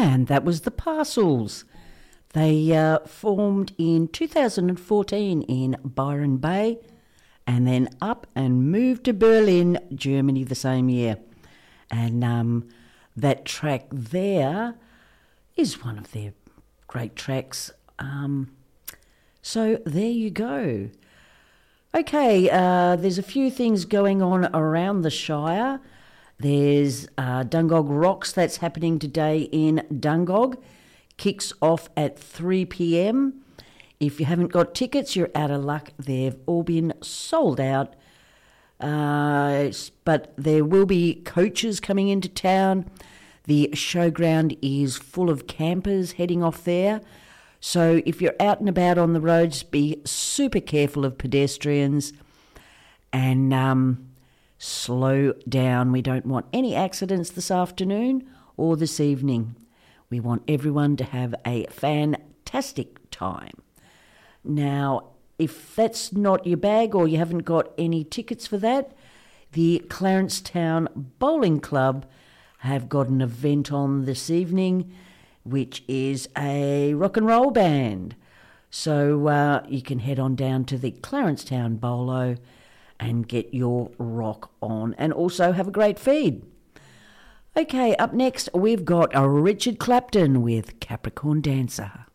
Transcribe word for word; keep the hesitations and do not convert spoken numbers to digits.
And that was the Parcels. They uh, formed in two thousand fourteen in Byron Bay and then up and moved to Berlin, Germany the same year. And um, that track there is one of their great tracks. Um, so there you go. Okay, uh, there's a few things going on around the Shire. There's uh, Dungog Rocks that's happening today in Dungog. Kicks off at three p.m. If you haven't got tickets, you're out of luck. They've all been sold out. Uh, but there will be coaches coming into town. The showground is full of campers heading off there. So if you're out and about on the roads, be super careful of pedestrians and um, slow down. We don't want any accidents this afternoon or this evening. We want everyone to have a fantastic time. Now, if that's not your bag or you haven't got any tickets for that, the Clarencetown Bowling Club have got an event on this evening, which is a rock and roll band. So uh, you can head on down to the Clarencetown Bowlo and get your rock on and also have a great feed. Okay, up next we've got a Richard Clapton with Capricorn Dancer.